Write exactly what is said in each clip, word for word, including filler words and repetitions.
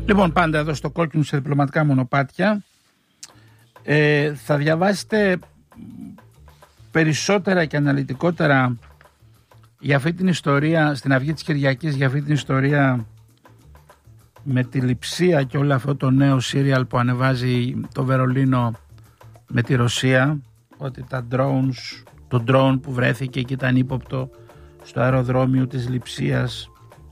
Λοιπόν, πάντα εδώ στο κόκκινο σε διπλωματικά μονοπάτια ε, θα διαβάσετε περισσότερα και αναλυτικότερα για αυτή την ιστορία στην Αυγή της Κυριακής, για αυτή την ιστορία με τη λειψία και όλο αυτό το νέο σύριαλ που ανεβάζει το Βερολίνο με τη Ρωσία, ότι τα drones, το drone που βρέθηκε και ήταν ύποπτο στο αεροδρόμιο της Λειψίας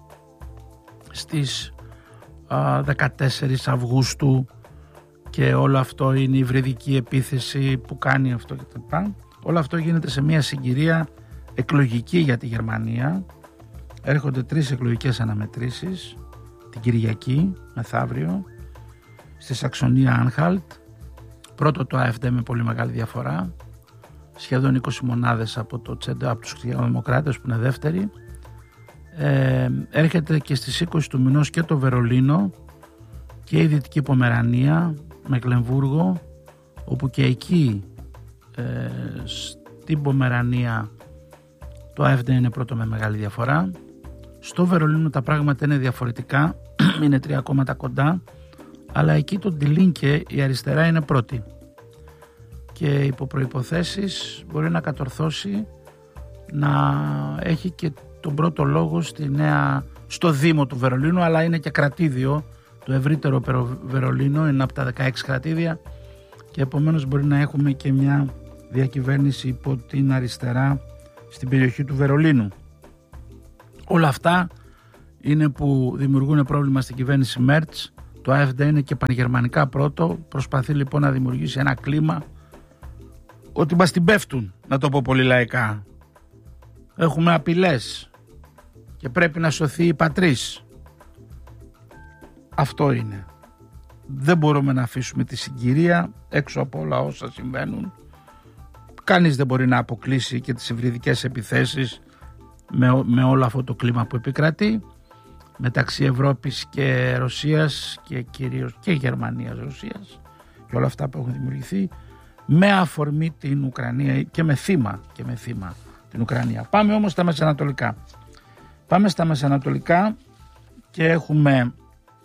στις α, δεκατέσσερις Αυγούστου και όλο αυτό είναι η υβριδική επίθεση που κάνει αυτό και τα λοιπά. Όλο αυτό γίνεται σε μια συγκυρία εκλογική για τη Γερμανία. Έρχονται τρεις εκλογικές αναμετρήσεις την Κυριακή μεθαύριο στη Σαξονία Άνχαλτ. Πρώτο το AfD με πολύ μεγάλη διαφορά, σχεδόν είκοσι μονάδες από, το Τσέντα, από τους Χριστιανοδημοκράτες που είναι δεύτεροι. Ε, έρχεται και στις είκοσι του μηνός και το Βερολίνο και η Δυτική Πομερανία, Μεκλεμβούργο, όπου και εκεί ε, στην Πομερανία το AfD είναι πρώτο με μεγάλη διαφορά. Στο Βερολίνο τα πράγματα είναι διαφορετικά, είναι τρία κόμματα κοντά, αλλά εκεί το Die Linke, η αριστερά, είναι πρώτη και υπό προϋποθέσεις μπορεί να κατορθώσει να έχει και τον πρώτο λόγο στη νέα, στο Δήμο του Βερολίνου, αλλά είναι και κρατήδιο, το ευρύτερο Βερολίνο είναι από τα δεκαέξι κρατήδια και επομένως μπορεί να έχουμε και μια διακυβέρνηση υπό την αριστερά στην περιοχή του Βερολίνου. Όλα αυτά είναι που δημιουργούν πρόβλημα στην κυβέρνηση Μέρτς. Το AfD είναι και πανγερμανικά πρώτο, προσπαθεί λοιπόν να δημιουργήσει ένα κλίμα ότι μας την πέφτουν, να το πω πολύ λαϊκά. Έχουμε απειλές και πρέπει να σωθεί η πατρίς. Αυτό είναι. Δεν μπορούμε να αφήσουμε τη συγκυρία έξω από όλα όσα συμβαίνουν. Κανείς δεν μπορεί να αποκλείσει και τις υβριδικές επιθέσεις με, με όλο αυτό το κλίμα που επικρατεί μεταξύ Ευρώπης και Ρωσίας και κυρίως και Γερμανίας Ρωσίας και όλα αυτά που έχουν δημιουργηθεί με αφορμή την Ουκρανία και με θύμα, και με θύμα την Ουκρανία. Πάμε όμως στα μεσανατολικά. Πάμε στα μεσανατολικά και έχουμε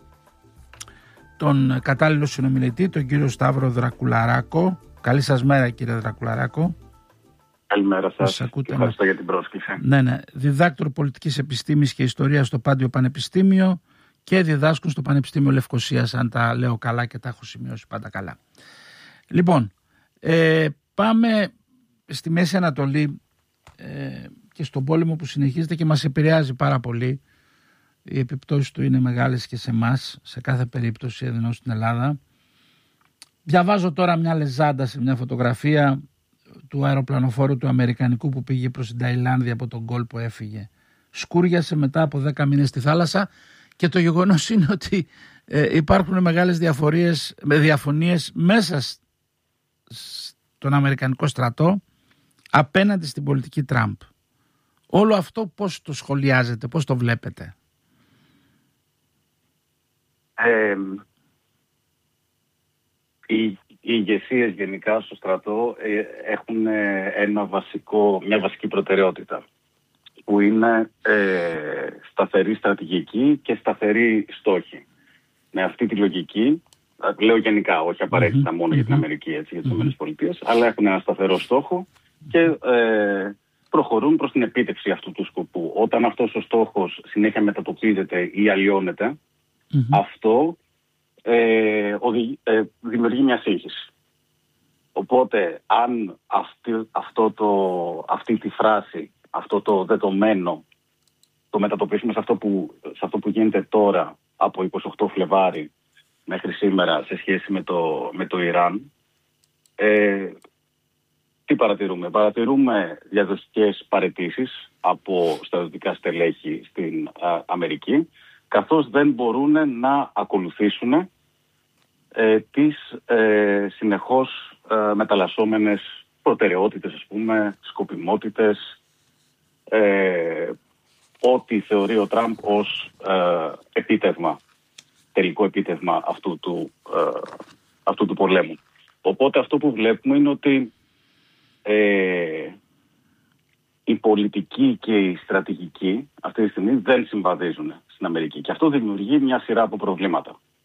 τον κατάλληλο συνομιλητή, τον κύριο Σταύρο Δρακουλαράκο. Καλή σας μέρα, κύριε Δρακουλαράκο. Καλημέρα σας. Ευχαριστώ για την πρόσκληση. Ναι, ναι. Διδάκτορ πολιτικής επιστήμης και ιστορίας στο Πάντιο Πανεπιστήμιο και διδάσκουν στο Πανεπιστήμιο Λευκωσίας, αν τα λέω καλά και τα έχω σημειώσει πάντα καλά. Λοιπόν, ε, πάμε στη Μέση Ανατολή ε, και στον πόλεμο που συνεχίζεται και μας επηρεάζει πάρα πολύ. Οι επιπτώσεις του είναι μεγάλες και σε εμάς, σε κάθε περίπτωση εδώ στην Ελλάδα. Διαβάζω τώρα μια λεζάντα σε μια φωτογραφία του αεροπλανοφόρου του Αμερικανικού που πήγε προς την Ταϊλάνδη από τον κόλπο έφυγε. Σκούριασε μετά από δέκα μήνες στη θάλασσα και το γεγονός είναι ότι ε, υπάρχουν μεγάλες διαφορίες, διαφωνίες μέσα στον Αμερικανικό στρατό απέναντι στην πολιτική Τραμπ. Όλο αυτό πώς το σχολιάζετε, πώς το βλέπετε? Ε, οι, οι ηγεσίες γενικά στο στρατό ε, έχουν ένα βασικό, μια βασική προτεραιότητα που είναι ε, σταθερή στρατηγική και σταθερή στόχη. Με αυτή τη λογική, λέω γενικά, όχι απαραίτητα mm-hmm. μόνο mm-hmm. για την Αμερική, έτσι, για τις mm-hmm. ΗΠΑ, αλλά έχουν ένα σταθερό στόχο και ε, προχωρούν προς την επίτευξη αυτού του σκοπού. Όταν αυτός ο στόχος συνέχεια μετατοπίζεται ή αλλοιώνεται, mm-hmm. αυτό ε, οδη, ε, δημιουργεί μια σύγχυση. Οπότε, αν αυτή, αυτό το, αυτή τη φράση, αυτό το δεδομένο, το μετατοπίσουμε σε αυτό που, σε αυτό που γίνεται τώρα από είκοσι οκτώ Φλεβάρι μέχρι σήμερα σε σχέση με το, με το Ιράν, ε, τι παρατηρούμε? Παρατηρούμε διαδοχικές παραιτήσεις από στρατιωτικά στελέχη στην α, Αμερική, καθώς δεν μπορούν να ακολουθήσουν ε, τις ε, συνεχώς ε, μεταλλασσόμενες προτεραιότητες, ας πούμε, σκοπιμότητες, ε, ό,τι θεωρεί ο Τραμπ ως ε, επίτευγμα, τελικό επίτευγμα αυτού του, ε, αυτού του πολέμου. Οπότε αυτό που βλέπουμε είναι ότι ε, η πολιτική και η στρατηγική αυτή τη στιγμή δεν συμβαδίζουν στην Αμερική. Και αυτό δημιουργεί μια σειρά από προβλήματα.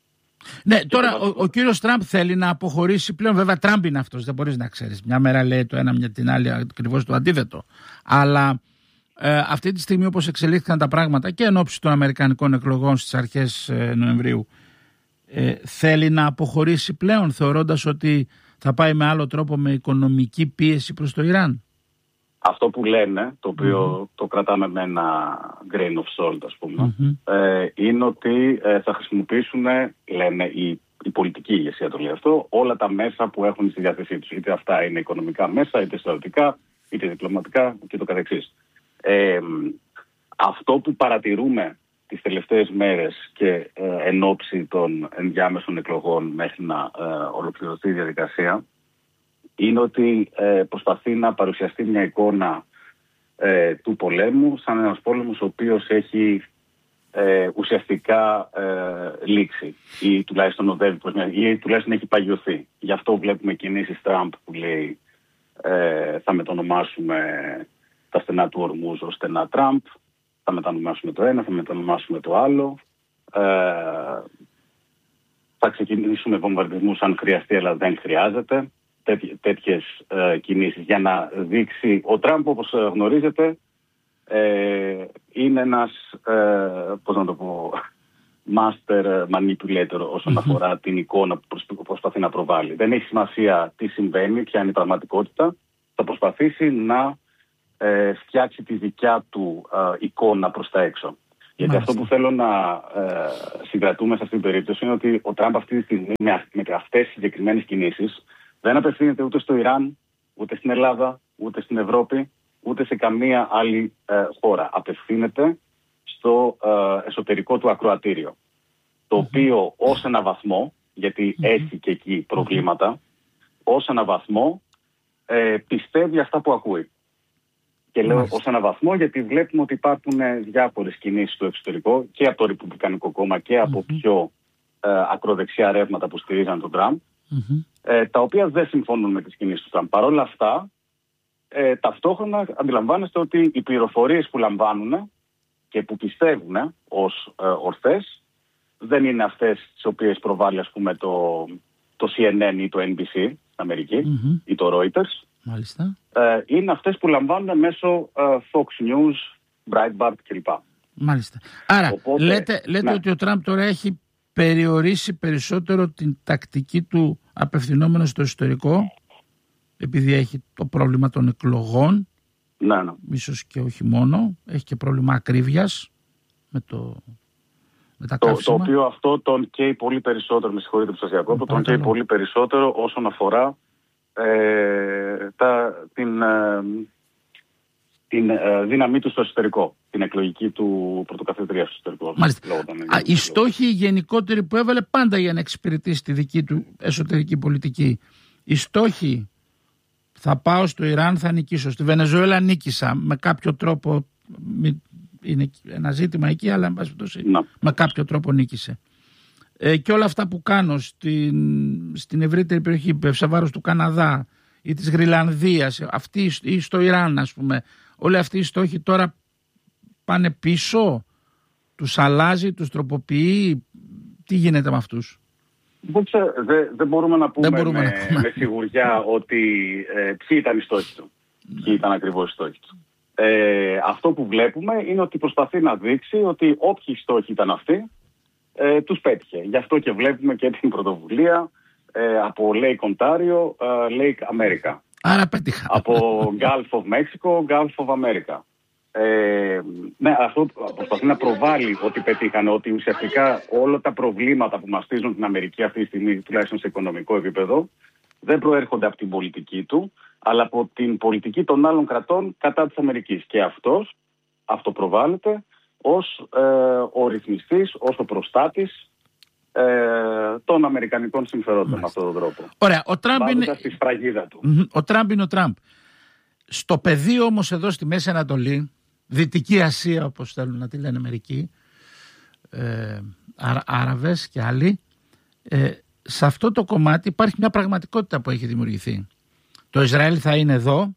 Ναι, τώρα ο, ο κύριος Τραμπ θέλει να αποχωρήσει πλέον. Βέβαια, Τραμπ είναι αυτός, δεν μπορείς να ξέρεις. Μια μέρα λέει το ένα, μια την άλλη, ακριβώς το αντίθετο. Αλλά ε, αυτή τη στιγμή, όπως εξελίχθηκαν τα πράγματα και εν ώψη των αμερικανικών εκλογών στις αρχές ε, Νοεμβρίου, ε, θέλει να αποχωρήσει πλέον, θεωρώντας ότι θα πάει με άλλο τρόπο με οικονομική πίεση προς το Ιράν. Αυτό που λένε, το οποίο mm-hmm. το κρατάμε με ένα grain of salt, ας πούμε, mm-hmm. ε, είναι ότι ε, θα χρησιμοποιήσουν, λένε η, η πολιτική ηγεσία το λέει αυτό, όλα τα μέσα που έχουν στη διάθεσή τους. Είτε αυτά είναι οικονομικά μέσα, είτε στρατιωτικά, είτε διπλωματικά και το καθεξής. Ε, αυτό που παρατηρούμε τις τελευταίες μέρες και ε, εν ώψη των ενδιάμεσων εκλογών μέχρι να ε, ολοκληρωθεί η διαδικασία, είναι ότι ε, προσπαθεί να παρουσιαστεί μια εικόνα ε, του πολέμου σαν ένας πόλεμος ο οποίος έχει ε, ουσιαστικά ε, λήξει ή τουλάχιστον οδεύει προς μια, ή τουλάχιστον έχει παγιωθεί. Γι' αυτό βλέπουμε κινήσεις Τραμπ που λέει ε, θα μετονομάσουμε τα στενά του Ορμούζ ως στενά Τραμπ, θα μετανομάσουμε το ένα, θα μετανομάσουμε το άλλο, ε, θα ξεκινήσουμε βομβαρδισμούς αν χρειαστεί, αλλά δεν χρειάζεται. Τέτοιες ε, κινήσεις για να δείξει. Ο Τραμπ, όπως γνωρίζετε, ε, είναι ένας ε, πώς να το πω, master manipulator όσον αφορά την εικόνα που προσπαθεί να προβάλλει. Δεν έχει σημασία τι συμβαίνει, ποια είναι η πραγματικότητα. Θα προσπαθήσει να ε, φτιάξει τη δικιά του ε, εικόνα προς τα έξω. Γιατί αυτό που θέλω να ε, συγκρατούμε σε αυτή την περίπτωση είναι ότι ο Τραμπ αυτή τη στιγμή με, με αυτές τις συγκεκριμένες κινήσεις δεν απευθύνεται ούτε στο Ιράν, ούτε στην Ελλάδα, ούτε στην Ευρώπη, ούτε σε καμία άλλη ε, χώρα. Απευθύνεται στο ε, εσωτερικό του ακροατήριο. Το mm-hmm. οποίο ως ένα βαθμό, γιατί mm-hmm. έχει και εκεί προβλήματα, mm-hmm. ως ένα βαθμό ε, πιστεύει αυτά που ακούει. Και λέω mm-hmm. ως ένα βαθμό γιατί βλέπουμε ότι υπάρχουν διάφορες κινήσεις στο εξωτερικό και από το Ρεπουμπλικανικό κόμμα και από mm-hmm. πιο ε, ακροδεξιά ρεύματα που στηρίζαν τον Τραμπ. Mm-hmm. Ε, τα οποία δεν συμφωνούν με τις κινήσεις του Τραμπ. Παρ' όλα αυτά, ε, ταυτόχρονα αντιλαμβάνεστε ότι οι πληροφορίες που λαμβάνουν και που πιστεύουν ως ε, ορθές δεν είναι αυτές τις οποίες προβάλλει, ας πούμε, το, το σι εν εν ή το εν μπι σι στην Αμερική mm-hmm. ή το Reuters. Μάλιστα. Ε, είναι αυτές που λαμβάνουν μέσω ε, Fox News, Breitbart κλπ. Μάλιστα. Άρα, Οπότε, λέτε, λέτε ναι. ότι ο Τραμπ τώρα έχει περιορίσει περισσότερο την τακτική του απευθυνόμενο στο εσωτερικό, επειδή έχει το πρόβλημα των εκλογών, ναι, ναι. ίσως και όχι μόνο, έχει και πρόβλημα ακρίβειας με, το, με τα το, καύσιμα. Το οποίο αυτό τον καίει πολύ περισσότερο, με συγχωρείτε που σας διακόπτω, τον καίει πολύ περισσότερο όσον αφορά ε, τα, την... Ε, την ε, δύναμή του στο εσωτερικό, την εκλογική του πρωτοκαθεδρία στο εσωτερικό. Μάλιστα. Α, οι στόχοι γενικότεροι που έβαλε πάντα για να εξυπηρετήσει τη δική του εσωτερική πολιτική. Οι στόχοι, θα πάω στο Ιράν, θα νικήσω. Στη Βενεζουέλα νίκησα. Με κάποιο τρόπο, είναι ένα ζήτημα εκεί, αλλά εν πάση περιπτώσει, με κάποιο τρόπο νίκησε. Ε, και όλα αυτά που κάνω στην, στην ευρύτερη περιοχή, σε βάρος του Καναδά ή της Γρυλανδίας, αυτή, ή στο Ιράν, ας πούμε, όλοι αυτοί οι στόχοι τώρα πάνε πίσω, τους αλλάζει, τους τροποποιεί, τι γίνεται με αυτούς? Δεν δε, δε μπορούμε να πούμε, μπορούμε με, να πούμε. με σιγουριά ότι ε, ποιοι ήταν οι στόχοι του, ποιοι ήταν ακριβώς οι στόχοι του. Ε, αυτό που βλέπουμε είναι ότι προσπαθεί να δείξει ότι όποιοι στόχοι ήταν αυτοί, ε, τους πέτυχε. Γι' αυτό και βλέπουμε και την πρωτοβουλία ε, από Lake Ontario, ε, Lake America. Άρα πέτυχα. Από Gulf of Mexico, Gulf of America. Ε, ναι, αυτό προσπαθεί να προβάλλει ότι πετύχανε, ότι ουσιαστικά όλα τα προβλήματα που μαστίζουν την Αμερική αυτή τη στιγμή, τουλάχιστον σε οικονομικό επίπεδο, δεν προέρχονται από την πολιτική του, αλλά από την πολιτική των άλλων κρατών κατά της Αμερικής. Και αυτός αυτοπροβάλλεται ως ε, ο ρυθμιστής, ως ο προστάτης ε, των αμερικανικών συμφερόντων με αυτόν τον τρόπο. Ωραία, ο Τραμπ είναι... στη σφραγίδα του. Mm-hmm. Ο Τραμπ είναι ο Τραμπ. Στο πεδίο όμως εδώ στη Μέση Ανατολή, Δυτική Ασία όπως θέλουν να τη λένε μερικοί, ε, Άρα, Άραβες και άλλοι, ε, σε αυτό το κομμάτι υπάρχει μια πραγματικότητα που έχει δημιουργηθεί. Το Ισραήλ θα είναι εδώ,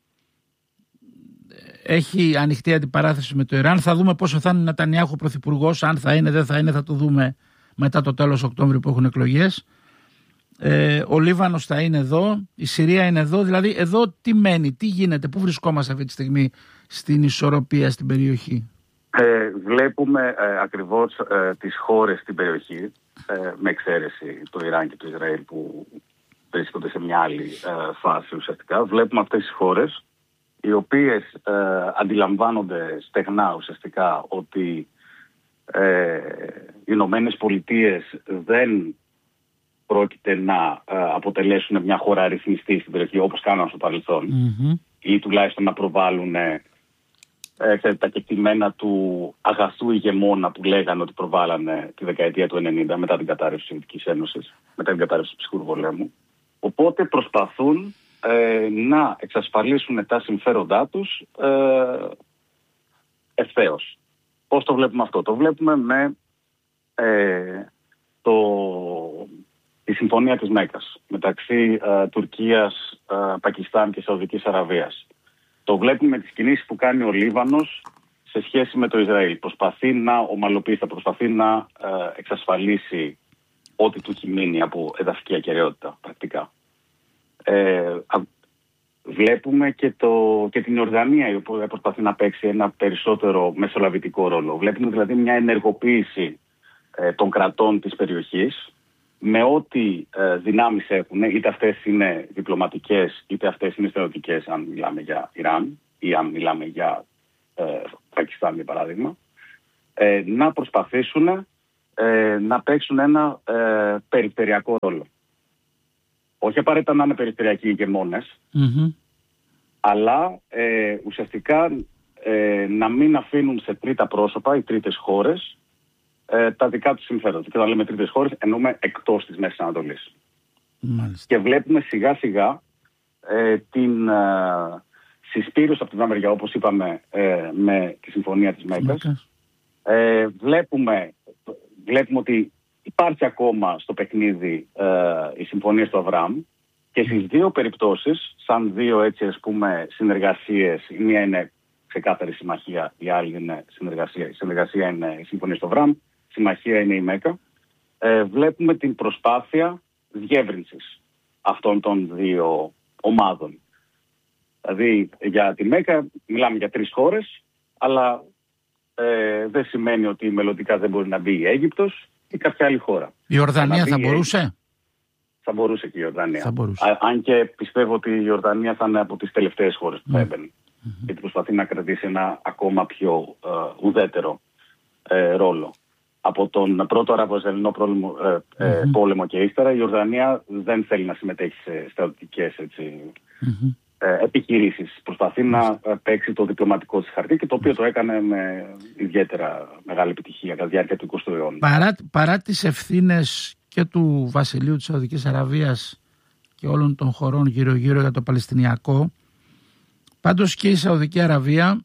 έχει ανοιχτή αντιπαράθεση με το Ιράν, θα δούμε πόσο θα είναι ο Νετανιάχου πρωθυπουργός, αν θα είναι δεν θα είναι θα το δούμε μετά το τέλος Οκτώβρη που έχουν εκλογές. Ε, ο Λίβανος θα είναι εδώ, η Συρία είναι εδώ, δηλαδή εδώ τι μένει, τι γίνεται, πού βρισκόμαστε αυτή τη στιγμή στην ισορροπία στην περιοχή? Ε, βλέπουμε ε, ακριβώς ε, τις χώρες στην περιοχή, ε, με εξαίρεση το Ιράν και το Ισραήλ που βρίσκονται σε μια άλλη ε, φάση ουσιαστικά. Βλέπουμε αυτές τις χώρες οι οποίες ε, αντιλαμβάνονται στεγνά ουσιαστικά ότι ε, οι Ηνωμένες Πολιτείες δεν πρόκειται να ε, αποτελέσουν μια χώρα αριθμιστή στην περιοχή όπως κάναν στο παρελθόν, mm-hmm. ή τουλάχιστον να προβάλλουν ε, ε, τα κεκτημένα του αγαθού ηγεμόνα που λέγανε ότι προβάλλανε τη δεκαετία του ενενήντα μετά την κατάρρευση της Σοβιετικής Ένωσης, μετά την κατάρρευση του ψυχρού πολέμου. Οπότε προσπαθούν ε, να εξασφαλίσουν τα συμφέροντά τους ε, ευθέως. Πώς το βλέπουμε αυτό? Το βλέπουμε με ε, το, τη συμφωνία της Μέκκας μεταξύ ε, Τουρκίας, ε, Πακιστάν και Σαουδικής Αραβίας. Το βλέπουμε με τις κινήσεις που κάνει ο Λίβανος σε σχέση με το Ισραήλ. Προσπαθεί να ομαλοποιήσει, προσπαθεί να ε, εξασφαλίσει ό,τι του έχει μείνει από εδαφική ακεραιότητα πρακτικά. Ε, βλέπουμε και, το, και την Ιορδανία η οποία προσπαθεί να παίξει ένα περισσότερο μεσολαβητικό ρόλο. Βλέπουμε δηλαδή μια ενεργοποίηση ε, των κρατών της περιοχής με ό,τι ε, δυνάμεις έχουν, είτε αυτές είναι διπλωματικές είτε αυτές είναι στρατιωτικές, αν μιλάμε για Ιράν ή αν μιλάμε για ε, Πακιστάν για παράδειγμα, ε, να προσπαθήσουν ε, να παίξουν ένα ε, περιφερειακό ρόλο. Όχι απαραίτητα να είναι περιφερειακοί ηγεμόνες, mm-hmm. αλλά ε, ουσιαστικά ε, να μην αφήνουν σε τρίτα πρόσωπα ή τρίτες χώρες ε, τα δικά τους συμφέροντα. Και όταν λέμε τρίτες χώρες εννοούμε εκτός της Μέσης Ανατολής. Μάλιστα. Και βλέπουμε σιγά σιγά ε, την ε, συσπήρωση από την άλλη μεριά, όπως είπαμε, ε, με τη συμφωνία της Μέκκας. Ε, βλέπουμε, βλέπουμε ότι υπάρχει ακόμα στο παιχνίδι ε, η συμφωνία του Αβραάμ και στις δύο περιπτώσεις, σαν δύο έτσι ας πούμε συνεργασίες, η μία είναι ξεκάθαρη συμμαχία, η άλλη είναι συνεργασία. Η συνεργασία είναι η συμφωνία του Αβραάμ, η συμμαχία είναι η Μέκκα. Ε, βλέπουμε την προσπάθεια διεύρυνσης αυτών των δύο ομάδων. Δηλαδή για τη Μέκκα μιλάμε για τρεις χώρες, αλλά ε, δεν σημαίνει ότι μελλοντικά δεν μπορεί να μπει η Αίγυπτος ή κάποια άλλη χώρα. Η Ιορδανία θα μπορούσε? Θα μπορούσε και η Ιορδανία. Θα μπορούσε. Α, αν και πιστεύω ότι η Ιορδανία θα είναι από τις τελευταίες χώρες που θα έμπαινε. Mm-hmm. Γιατί προσπαθεί να κρατήσει ένα ακόμα πιο ε, ουδέτερο ε, ρόλο. Από τον πρώτο Αραβο-Ισραηλινό πόλεμο, ε, ε, mm-hmm. πόλεμο και ύστερα η Ιορδανία δεν θέλει να συμμετέχει σε στρατιωτικές mm-hmm. ε, επιχειρήσεις. Προσπαθεί mm-hmm. να παίξει το διπλωματικό της χαρτί και το οποίο mm-hmm. το έκανε με ιδιαίτερα μεγάλη επιτυχία κατά τη διάρκεια του εικοστού αιώνα. Παρά, παρά τις ευθύνες και του Βασιλείου της Σαουδικής Αραβίας και όλων των χωρών γύρω-γύρω για το Παλαιστινιακό, πάντως και η Σαουδική Αραβία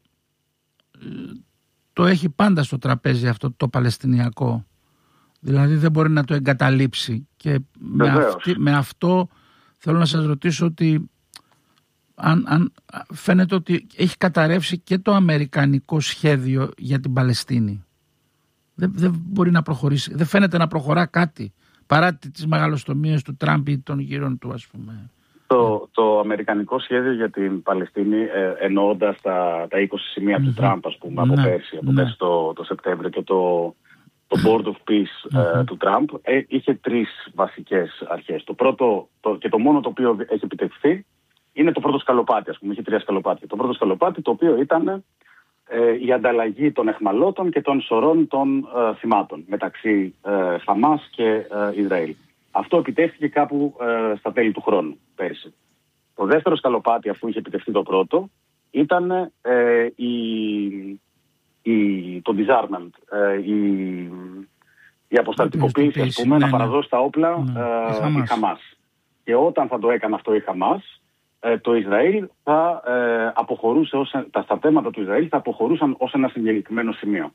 το έχει πάντα στο τραπέζι αυτό το Παλαιστινιακό. Δηλαδή δεν μπορεί να το εγκαταλείψει. Και με, αυτή, με αυτό θέλω να σας ρωτήσω ότι αν, αν φαίνεται ότι έχει καταρρεύσει και το αμερικανικό σχέδιο για την Παλαιστίνη. Δεν, δεν μπορεί να προχωρήσει. Δεν φαίνεται να προχωρά κάτι παρά τις μεγαλοστομίες του Τραμπ ή των γύρων του, ας πούμε. Το, το αμερικανικό σχέδιο για την Παλαιστίνη, ε, εννοώντας τα, τα είκοσι σημεία mm-hmm. του Τραμπ, ας πούμε, από ναι, πέρσι, από ναι. πέρσι το, το Σεπτέμβριο και το, το Board of Peace mm-hmm. ε, του Τραμπ, ε, είχε τρεις βασικές αρχές. Το πρώτο το, και το μόνο το οποίο έχει επιτευχθεί είναι το πρώτο σκαλοπάτι, ας πούμε, είχε τρία σκαλοπάτια. Το πρώτο σκαλοπάτι το οποίο ήταν ε, η ανταλλαγή των αιχμαλώτων και των σωρών των ε, θυμάτων μεταξύ ε, Χαμάς και ε, Ισραήλ. Αυτό επιτεύχθηκε κάπου ε, στα τέλη του χρόνου, πέρσι. Το δεύτερο σκαλοπάτι, αφού είχε επιτευχθεί το πρώτο, ήταν ε, η, η, το disarmament, ε, η, η αποστατικοποίηση, ας πούμε, ναι, να παραδώσει τα όπλα ναι, ε, η Χαμάς. Και όταν θα το έκανε αυτό η Χαμάς, ε, το Ισραήλ θα ε, αποχωρούσε, ως, τα στρατεύματα του Ισραήλ θα αποχωρούσαν ως ένα συγκεκριμένο σημείο.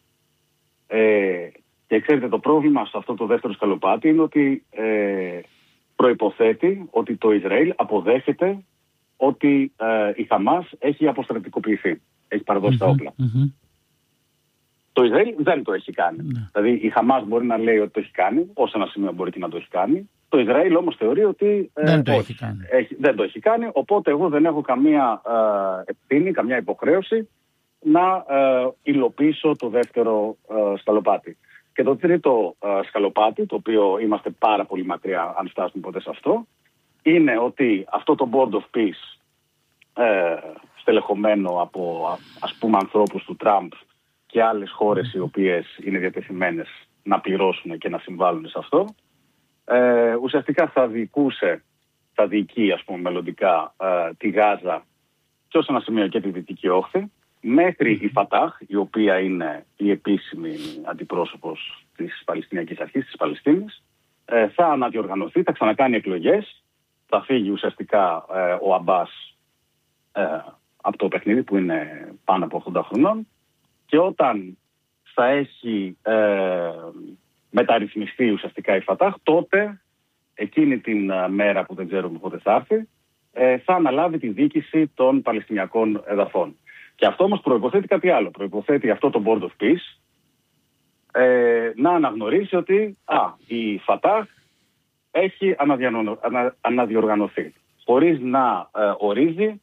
Ε, Και ξέρετε, το πρόβλημα σε αυτό το δεύτερο σκαλοπάτι είναι ότι ε, προϋποθέτει ότι το Ισραήλ αποδέχεται ότι ε, η Χαμάς έχει αποστρατικοποιηθεί, έχει παραδώσει mm-hmm, τα όπλα. Mm-hmm. Το Ισραήλ δεν το έχει κάνει. Ναι. Δηλαδή η Χαμάς μπορεί να λέει ότι το έχει κάνει, ως ένα σημείο μπορεί και να το έχει κάνει. Το Ισραήλ όμως θεωρεί ότι ε, δεν, το όχι, έχει κάνει. Έχει, δεν το έχει κάνει, οπότε εγώ δεν έχω καμία ε, ευθύνη, καμιά υποχρέωση να ε, υλοποιήσω το δεύτερο ε, σκαλοπάτι. Και το τρίτο ε, σκαλοπάτι, το οποίο είμαστε πάρα πολύ μακριά αν φτάσουμε ποτέ σε αυτό, είναι ότι αυτό το Board of Peace, ε, στελεχωμένο από ας πούμε ανθρώπους του Τραμπ και άλλες χώρες οι οποίες είναι διατεθειμένες να πληρώσουν και να συμβάλλουν σε αυτό, ε, ουσιαστικά θα διοικούσε, θα διοικεί ας πούμε μελλοντικά ε, τη Γάζα και ως ένα σημείο και τη Δυτική Όχθη, μέχρι η Φατάχ, η οποία είναι η επίσημη αντιπρόσωπος της Παλαιστινιακής Αρχής της Παλαιστίνης, ε, θα αναδιοργανωθεί, θα ξανακάνει εκλογές, θα φύγει ουσιαστικά ε, ο Αμπάς ε, από το παιχνίδι που είναι πάνω από ογδόντα χρονών, και όταν θα έχει ε, μεταρρυθμιστεί ουσιαστικά η Φατάχ, τότε εκείνη την ε, μέρα που δεν ξέρουμε πότε θα έρθει, ε, θα αναλάβει τη διοίκηση των Παλαιστινιακών εδαφών. Και αυτό όμως προϋποθέτει κάτι άλλο. Προϋποθέτει αυτό το Board of Peace ε, να αναγνωρίσει ότι α, η Φατάχ έχει αναδιανο, ανα, αναδιοργανωθεί, χωρίς να ε, ορίζει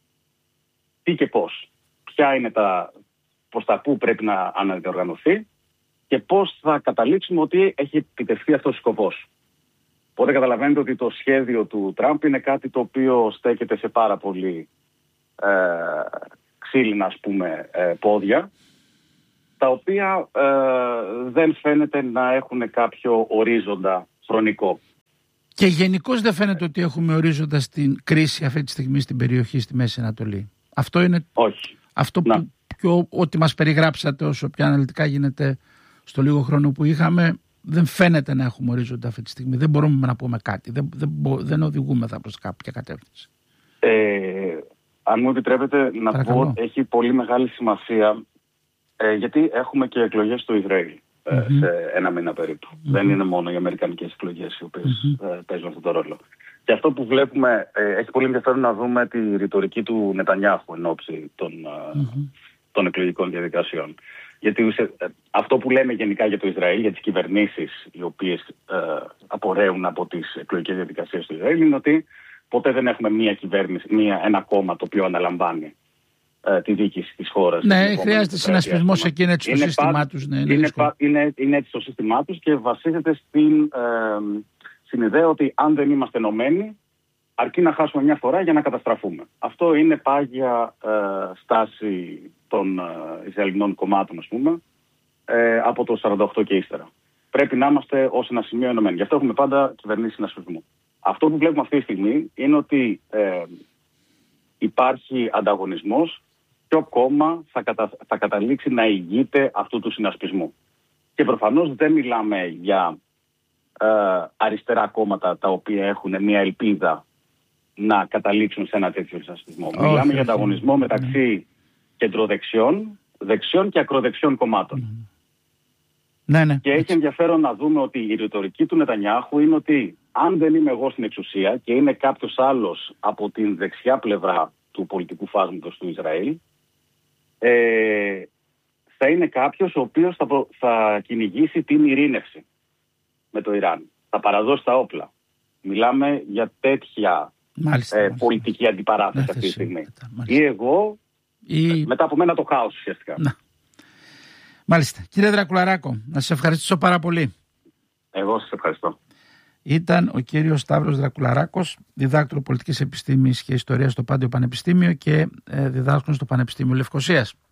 τι και πώς. Ποια είναι τα, προς τα που πρέπει να αναδιοργανωθεί και πώς θα καταλήξουμε ότι έχει επιτευχθεί αυτός ο σκοπός. Οπότε καταλαβαίνετε ότι το σχέδιο του Τραμπ είναι κάτι το οποίο στέκεται σε πάρα πολύ ε, ξύλινα ας πούμε ε, πόδια, τα οποία ε, δεν φαίνεται να έχουν κάποιο ορίζοντα χρονικό. Και γενικώς δεν φαίνεται ότι έχουμε ορίζοντα στην κρίση αυτή τη στιγμή στην περιοχή στη Μέση Ανατολή. Αυτό είναι Όχι. αυτό που πιο, ό,τι μας περιγράψατε όσο πιο αναλυτικά γίνεται στο λίγο χρόνο που είχαμε, δεν φαίνεται να έχουμε ορίζοντα αυτή τη στιγμή. Δεν μπορούμε να πούμε κάτι. Δεν, δεν, δεν οδηγούμεθα προς κάποια κατεύθυνση. Ε, αν μου επιτρέπετε να Παρακαλώ. πω ότι έχει πολύ μεγάλη σημασία ε, γιατί έχουμε και εκλογές στο Ισραήλ ε, mm-hmm. σε ένα μήνα περίπου. Mm-hmm. Δεν είναι μόνο οι αμερικανικές εκλογές οι οποίες mm-hmm. ε, παίζουν αυτόν τον ρόλο. Και αυτό που βλέπουμε, ε, έχει πολύ ενδιαφέρον να δούμε τη ρητορική του Νετανιάχου εν ώψη των, mm-hmm. των εκλογικών διαδικασιών. Γιατί ε, αυτό που λέμε γενικά για το Ισραήλ, για τις κυβερνήσεις οι οποίες ε, απορρέουν από τις εκλογικές διαδικασίες του Ισραήλ, είναι ότι ποτέ δεν έχουμε μία κυβέρνηση, μία, ένα κόμμα το οποίο αναλαμβάνει ε, τη διοίκηση της χώρας. Ναι, χρειάζεται συνασπισμός εκεί, είναι έτσι το σύστημά τους. Ναι, είναι, είναι, είναι, είναι έτσι το σύστημά τους και βασίζεται στην, ε, στην ιδέα ότι αν δεν είμαστε ενωμένοι, αρκεί να χάσουμε μια φορά για να καταστραφούμε. Αυτό είναι πάγια ε, στάση των ε, Ισραηλινών κομμάτων, ας πούμε, ε, από το σαράντα οκτώ και ύστερα. Πρέπει να είμαστε ως ένα σημείο ενωμένοι. Γι' αυτό έχουμε πάντα κυβερνήσει συνασπισμού. Αυτό που βλέπουμε αυτή τη στιγμή είναι ότι ε, υπάρχει ανταγωνισμός. Ποιο κόμμα θα, κατα... θα καταλήξει να ηγείται αυτού του συνασπισμού. Και προφανώς δεν μιλάμε για ε, αριστερά κόμματα τα οποία έχουν μια ελπίδα να καταλήξουν σε ένα τέτοιο συνασπισμό. Oh, μιλάμε okay, για ανταγωνισμό okay. μεταξύ mm. κεντροδεξιών, δεξιών και ακροδεξιών κομμάτων. Mm. Ναι, ναι. Και έχει ενδιαφέρον να δούμε ότι η ρητορική του Νετανιάχου είναι ότι αν δεν είμαι εγώ στην εξουσία και είναι κάποιος άλλος από την δεξιά πλευρά του πολιτικού φάσματος του Ισραήλ, ε, θα είναι κάποιος ο οποίος θα, προ, θα κυνηγήσει την ειρήνευση με το Ιράν. Θα παραδώσει τα όπλα. Μιλάμε για τέτοια μάλιστα, ε, μάλιστα. πολιτική αντιπαράθεση αυτή τη στιγμή. Ή εγώ, ή... μετά από μένα το χάος ουσιαστικά. Να. Μάλιστα. Κύριε Δρακουλαράκο, να σας ευχαριστήσω πάρα πολύ. Εγώ σας ευχαριστώ. Ήταν ο κύριος Σταύρος Δρακουλαράκος, διδάκτορο πολιτικής επιστήμης και ιστορίας στο Πάντιο Πανεπιστήμιο και διδάσκων στο Πανεπιστήμιο Λευκωσίας.